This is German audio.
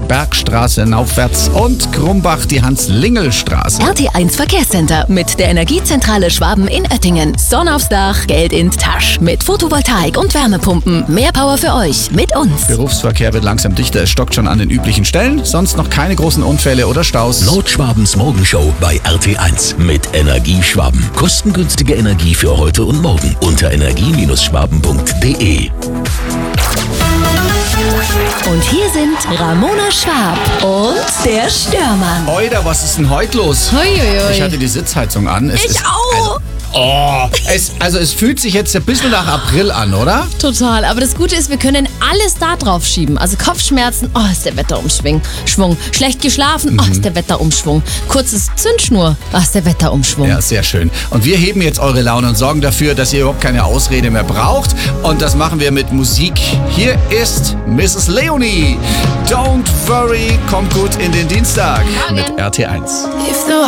Bergstraße aufwärts und Krumbach die Hans-Lingel-Straße. RT1 Verkehrscenter mit der Energiezentrale Schwaben in Oettingen. Sonne aufs Dach, Geld in die Tasche. Mit Photovoltaik und Wärmepumpen. Mehr Power für euch mit uns. Berufsverkehr wird langsam dichter, es stockt schon an den üblichen Stellen. Sonst noch keine großen Unfälle oder Staus. Nordschwabens Morgenshow bei RT1 mit Energieschwaben. Kostengünstige Energie für heute und morgen unter energie-schwaben.de. Und hier sind Ramona Schwab und der Störmann. Oida, was ist denn heute los? Ich hatte die Sitzheizung an. Ich auch. Es fühlt sich jetzt ein bisschen nach April an, oder? Total, aber das Gute ist, wir können alles da drauf schieben. Also Kopfschmerzen, ist der Wetterumschwung. Schlecht geschlafen, ist der Wetterumschwung. Kurzes Zündschnur, ist der Wetterumschwung. Ja, sehr schön. Und wir heben jetzt eure Laune und sorgen dafür, dass ihr überhaupt keine Ausrede mehr braucht. Und das machen wir mit Musik. Hier ist Mrs. Leonie. Don't worry, kommt gut in den Dienstag mit RT1.